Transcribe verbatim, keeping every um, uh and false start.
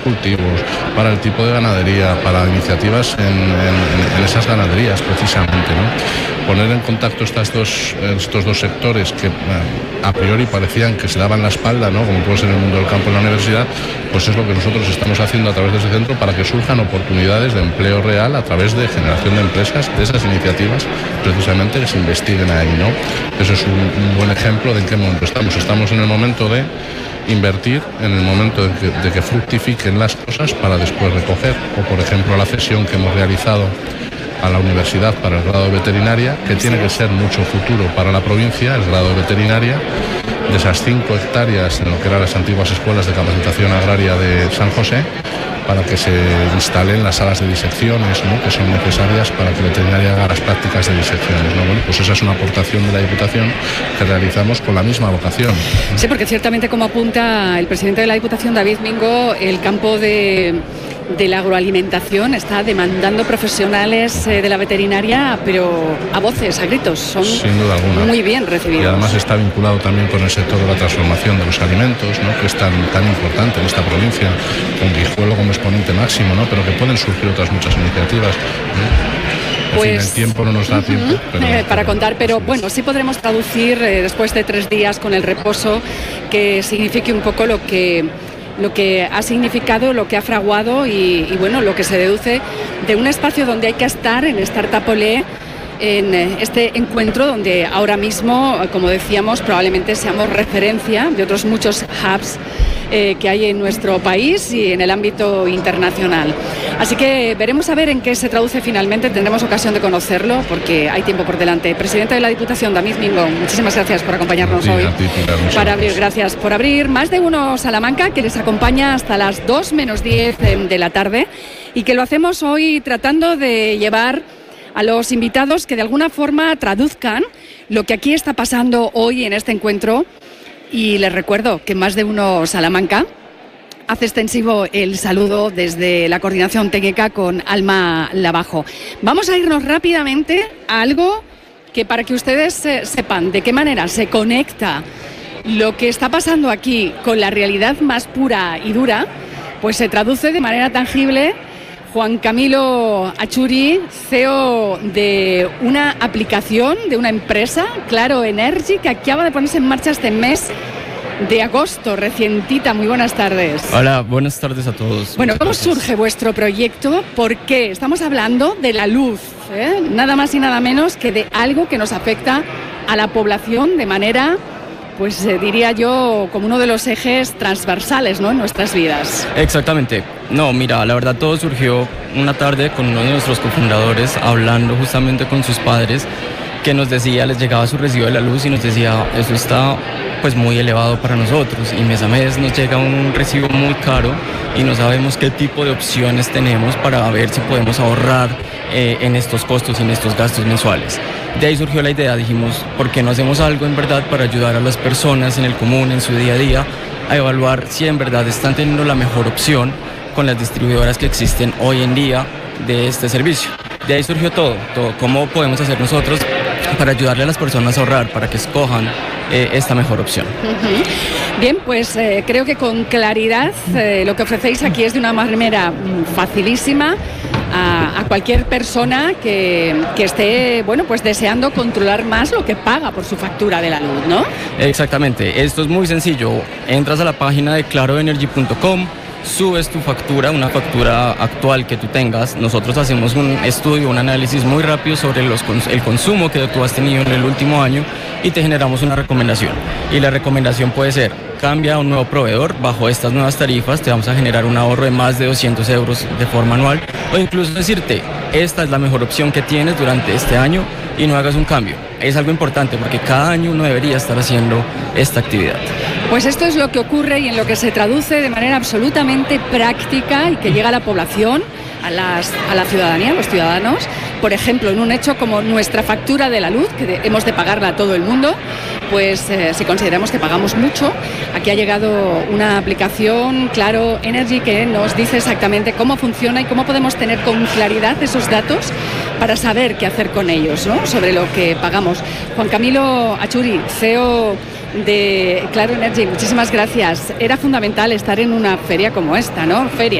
cultivos, para el tipo de ganadería, para iniciativas en, en, en esas ganaderías precisamente, ¿no? Poner en contacto estas dos, estos dos sectores que a priori parecían que se daban la espalda, ¿no? Como puede ser el mundo del campo en la universidad, pues es lo que nosotros estamos haciendo a través de ese centro para que surjan oportunidades de empleo real a través de generación de empresas, de esas iniciativas precisamente que se investiguen ahí, ¿no? Eso es un, un buen ejemplo de en qué momento estamos. Estamos en el momento de invertir, en el momento de que, de que fructifiquen las cosas para después recoger, o por ejemplo la cesión que hemos realizado a la universidad para el grado de veterinaria, que tiene que ser mucho futuro para la provincia, el grado de veterinaria, de esas cinco hectáreas en lo que eran las antiguas escuelas de capacitación agraria de San José, para que se instalen las salas de disecciones, ¿no? Que son necesarias para que el veterinario haga las prácticas de disecciones, ¿no? Bueno, pues esa es una aportación de la Diputación que realizamos con la misma vocación. Sí, porque ciertamente, como apunta el presidente de la Diputación, David Mingo, el campo de... de la agroalimentación está demandando profesionales eh, de la veterinaria, pero a voces, a gritos, son sin duda alguna muy bien recibidos. Y además está vinculado también con el sector de la transformación de los alimentos, ¿no? Que es tan, tan importante en esta provincia, con Guijuelo como exponente máximo, ¿no? Pero que pueden surgir otras muchas iniciativas, ¿no? Pues, en fin, el tiempo no nos da tiempo. Uh-huh, pero, eh, para pero, contar, pero sí, bueno, sí podremos traducir eh, después de tres días con el reposo, que signifique un poco lo que lo que ha significado, lo que ha fraguado y, y bueno, lo que se deduce de un espacio donde hay que estar, en Startup Olé, en este encuentro donde ahora mismo, como decíamos, probablemente seamos referencia de otros muchos hubs eh, que hay en nuestro país y en el ámbito internacional. Así que veremos a ver en qué se traduce finalmente, tendremos ocasión de conocerlo porque hay tiempo por delante. Presidente de la Diputación, David Mingo, muchísimas gracias por acompañarnos sí, hoy. a ti, Para abrir, gracias por abrir Más de Uno Salamanca, que les acompaña hasta las dos menos diez de la tarde y que lo hacemos hoy tratando de llevar a los invitados que de alguna forma traduzcan lo que aquí está pasando hoy en este encuentro. Y les recuerdo que Más de Uno Salamanca hace extensivo el saludo desde la coordinación técnica con Alma Lavajo. Vamos a irnos rápidamente a algo que, para que ustedes eh, sepan de qué manera se conecta lo que está pasando aquí con la realidad más pura y dura, pues se traduce de manera tangible. Juan Camilo Achuri, C E O de una aplicación, de una empresa, Claro Energy, que acaba de ponerse en marcha este mes de agosto, recientita. Muy buenas tardes. Hola, buenas tardes a todos. Bueno, Muchas ¿cómo gracias. surge vuestro proyecto? ¿Por qué? Estamos hablando de la luz, ¿eh? Nada más y nada menos que de algo que nos afecta a la población de manera, pues eh, diría yo, como uno de los ejes transversales, ¿no?, en nuestras vidas. Exactamente. No, mira, la verdad todo surgió una tarde con uno de nuestros cofundadores hablando justamente con sus padres, que nos decía, les llegaba su recibo de la luz y nos decía, eso está pues muy elevado para nosotros y mes a mes nos llega un recibo muy caro y no sabemos qué tipo de opciones tenemos para ver si podemos ahorrar eh, en estos costos y en estos gastos mensuales. De ahí surgió la idea, dijimos, ¿por qué no hacemos algo en verdad para ayudar a las personas en el común, en su día a día, a evaluar si en verdad están teniendo la mejor opción con las distribuidoras que existen hoy en día de este servicio? De ahí surgió todo, todo cómo podemos hacer nosotros para ayudarle a las personas a ahorrar, para que escojan eh, esta mejor opción. Uh-huh. Bien, pues eh, creo que con claridad eh, lo que ofrecéis aquí es de una manera facilísima a, a cualquier persona que, que esté, bueno, pues deseando controlar más lo que paga por su factura de la luz, ¿no? Exactamente, esto es muy sencillo. Entras a la página de claro energy punto com, subes tu factura, una factura actual que tú tengas. Nosotros hacemos un estudio, un análisis muy rápido sobre los, el consumo que tú has tenido en el último año y te generamos una recomendación. Y la recomendación puede ser, cambia a un nuevo proveedor, bajo estas nuevas tarifas te vamos a generar un ahorro de más de doscientos euros de forma anual, o incluso decirte, esta es la mejor opción que tienes durante este año y no hagas un cambio. Es algo importante porque cada año uno debería estar haciendo esta actividad. Pues esto es lo que ocurre y en lo que se traduce de manera absolutamente práctica y que llega a la población, a, las, a la ciudadanía, a los ciudadanos. Por ejemplo, en un hecho como nuestra factura de la luz, que de, hemos de pagarla a todo el mundo, pues eh, si consideramos que pagamos mucho, aquí ha llegado una aplicación, Claro Energy, que nos dice exactamente cómo funciona y cómo podemos tener con claridad esos datos para saber qué hacer con ellos, ¿no?, sobre lo que pagamos. Juan Camilo Achuri, C E O de Claro Energy, muchísimas gracias. Era fundamental estar en una feria como esta, ¿no? Feria.